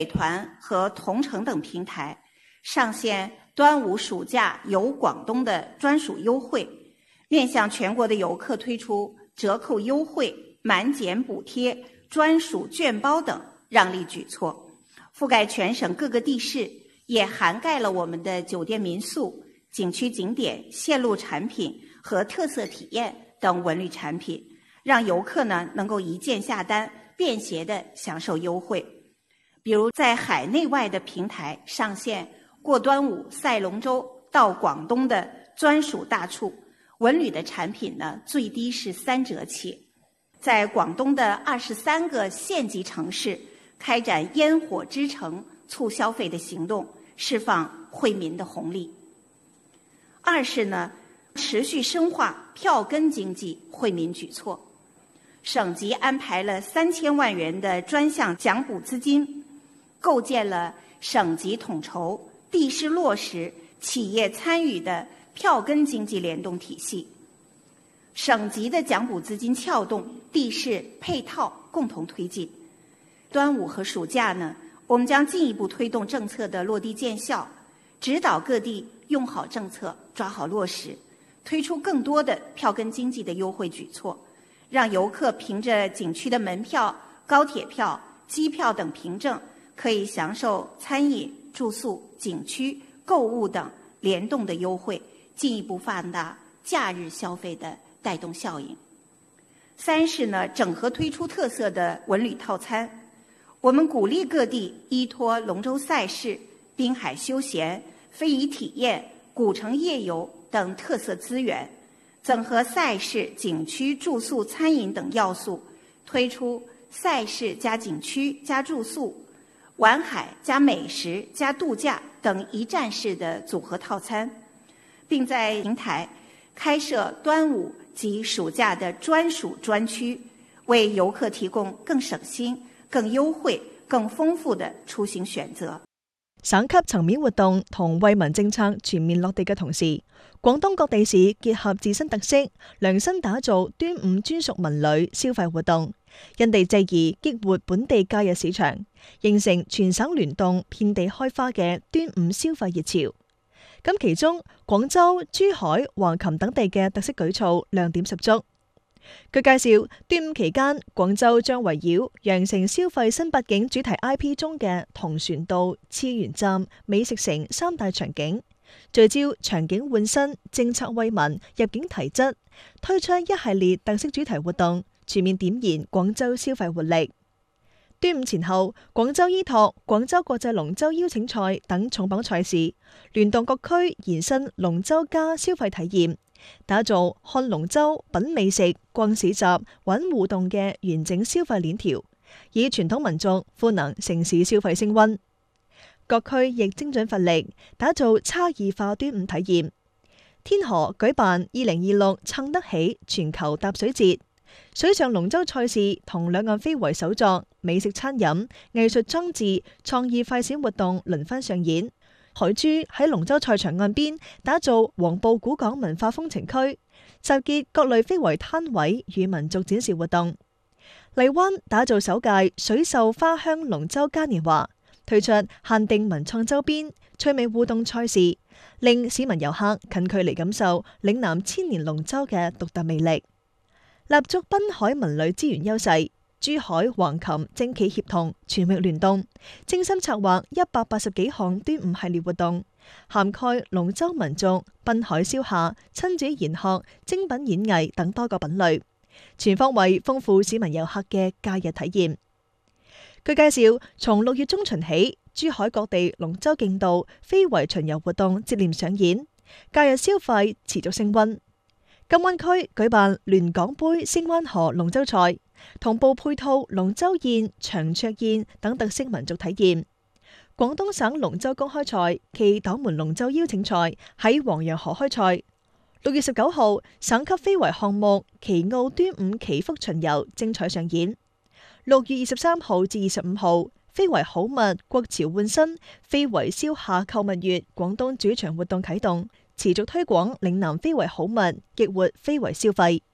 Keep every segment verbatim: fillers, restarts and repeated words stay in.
美团和同城等平台上线端午暑假游广东的专属优惠，面向全国的游客推出折扣优惠、满减补贴、专属券包等让利举措，覆盖全省各个地市，也涵盖了我们的酒店民宿、景区景点、线路产品和特色体验等文旅产品，让游客呢能够一键下单，便携地享受优惠。比如在海内外的平台上线过端午赛龙舟到广东的专属大促，文旅的产品呢最低是三折起。在广东的二十三个县级城市开展烟火之城促消费的行动，释放惠民的红利。二是呢，持续深化票根经济惠民举措，省级安排了三千万元的专项奖补资金，构建了省级统筹、地市落实、企业参与的票根经济联动体系。省级的奖补资金撬动，地市配套共同推进。端午和暑假呢，我们将进一步推动政策的落地见效，指导各地用好政策，抓好落实，推出更多的票根经济的优惠举措，让游客凭着景区的门票、高铁票、机票等凭证，可以享受餐饮、住宿、景区、购物等联动的优惠，进一步放大假日消费的带动效应。三是呢，整合推出特色的文旅套餐，我们鼓励各地依托龙舟赛事、滨海休闲、非遗体验、古城夜游等特色资源，整合赛事、景区、住宿、餐饮等要素，推出赛事加景区加住宿、玩海加美食加度假等一站式的组合套餐，并在平台开设端午及暑假的专属专区，为游客提供更省心、更優惠、更豐富的出行選擇。 省級層面活動同惠民政策全面落地嘅同時，廣東各地市結合自身特色，量身打造端午專屬文旅消費活動，因地制宜激活本地假日市場，形成全省聯動、遍地開花嘅端午消費熱潮。咁其中，廣州、珠海、橫琴等地嘅特色舉措亮點十足。據介紹，端午期間，廣州將圍繞羊城消費新八景主題 I P 中嘅同船渡、次元站、美食城三大場景，聚焦場景換新、政策惠民、入境提質，推出一系列特色主題活動，全面點燃廣州消費活力。端午前後，廣州依託廣州國際龍舟邀請賽等重磅賽事，聯動各區延伸龍舟加消費體驗，打造看龍舟、品美食、逛市集、玩互動嘅完整消費鏈條，以傳統民族賦能城市消費升溫。各區亦精準發力，打造差異化端午體驗。天河舉辦二零二六撐得起全球踏水節，水上龍舟賽事同兩岸非遺手作、美食餐飲、藝術裝置、創意快閃活動輪番上演。海珠喺龍舟賽場岸邊打造黃埔古港文化風情區，集結各類非遺攤位與民族展示活動。荔灣打造首屆水秀花香龍舟嘉年華，推出限定文創周邊、趣味互動賽事，令市民遊客近距離感受嶺南千年龍舟嘅獨特魅力。立足濱海文旅資源優勢，珠海、橫琴政企協同，全域聯動，精心策劃一百八十幾項端午系列活動，涵蓋龍舟民族、濱海消夏、親子研學、精品演藝等多個品類，全方位豐富市民遊客嘅假日體驗。據介紹，從六月中旬起，珠海各地龍舟競渡、非遺巡遊活動接連上演，假日消費持續升溫。金灣區舉辦聯港杯星灣河龍舟賽，同步配套龍舟宴、長桌宴等特色民族體驗。廣東省龍舟公開賽暨斗門龍舟邀請賽喺黃楊河開賽。六月十九號，省級非遺項目旗澳端午祈福巡遊精彩上演。六月二十三號至二十五號，非遺好物國潮換新、非遺消夏購物月廣東主場活動啟動，持續推廣嶺南非遺好物，激活非遺消費。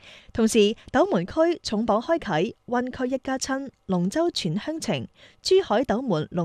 同時，斗門區重磅開啟灣區一家親龍舟全鄉情，珠海斗門龍